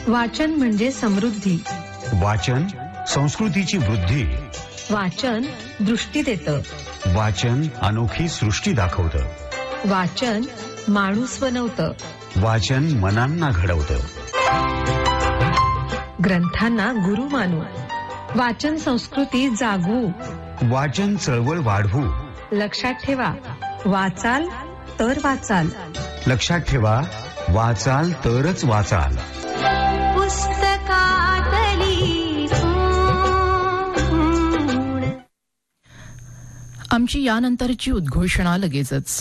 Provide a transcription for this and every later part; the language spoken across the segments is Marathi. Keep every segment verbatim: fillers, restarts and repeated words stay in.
वाचन म्हणजे समृद्धी. वाचन संस्कृतीची वृद्धी. वाचन दृष्टी देतं. वाचन अनोखी सृष्टी दाखवतं. वाचन माणूस बनवतं. वाचन मनांना घडवतं. ग्रंथांना गुरु मानू. वाचन संस्कृती जागवू. वाचन चळवळ वाढवू. लक्षात ठेवा, वाचाल तर वाचाल. लक्षात ठेवा, वाचाल तरच वाचाल. पुस्तकातली सून. आमची यानंतरची उद्घोषणा लगेचच.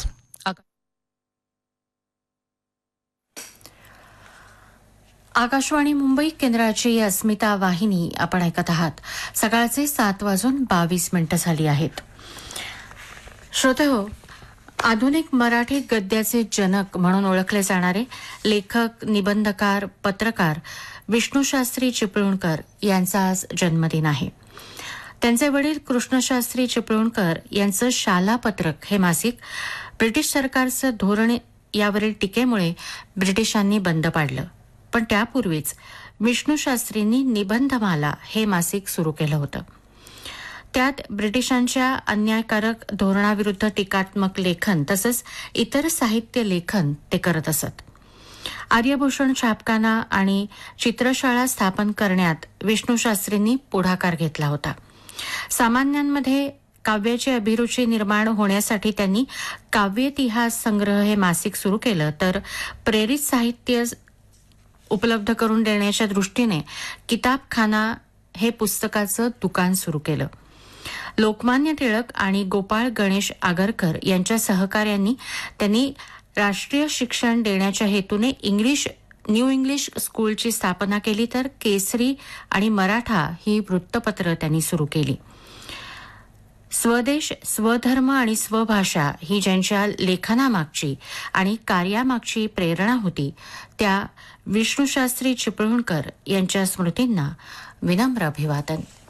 आकाशवाणी मुंबई केंद्राची अस्मिता वाहिनी आपण ऐकत आहात. सकाळचे सात वाजून बावीस मिनिटं झाली आहेत. श्रोतेहो, आधुनिक मराठी गद्याचे जनक म्हणून ओळखले जाणारे लेखक, निबंधकार, पत्रकार विष्णुशास्त्री चिपळूणकर यांचा आज जन्मदिन आहे. त्यांचे वडील कृष्णशास्त्री चिपळूणकर यांचं शालापत्रक हे मासिक ब्रिटिश सरकारचं धोरण यावरील टीकेमुळे ब्रिटिशांनी बंद पाडलं. पण त्यापूर्वीच विष्णुशास्त्रींनी निबंधमाला हे मासिक सुरू केलं होतं. त्यात ब्रिटिशांच्या अन्यायकारक धोरणाविरुद्ध टीकात्मक लेखन तसंच इतर साहित्य लेखन ते करत असत. आर्यभूषण छापखाना आणि चित्रशाळा स्थापन करण्यात विष्णुशास्त्रींनी पुढाकार घेतला होता. सामान्यांमध्ये काव्याची अभिरुची निर्माण होण्यासाठी त्यांनी काव्यइतिहास संग्रह हे मासिक सुरू केलं, तर प्रेरित साहित्य उपलब्ध करून देण्याच्या दृष्टीने किताबखाना हे पुस्तकाचं दुकान सुरू केलं. लोकमान्य टिळक आणि गोपाळ गणेश आगरकर यांच्या सहकार्यांनी त्यांनी राष्ट्रीय शिक्षण देण्याच्या हेतूने इंग्लिश न्यू इंग्लिश स्कूलची स्थापना केली, तर केसरी आणि मराठा ही वृत्तपत्र त्यांनी सुरू केली. स्वदेश, स्वधर्म आणि स्वभाषा ही ज्यांच्या लेखनामागची आणि कार्यामागची प्रेरणा होती, त्या विष्णुशास्त्री चिपळूणकर यांच्या स्मृतींना विनम्र अभिवादन.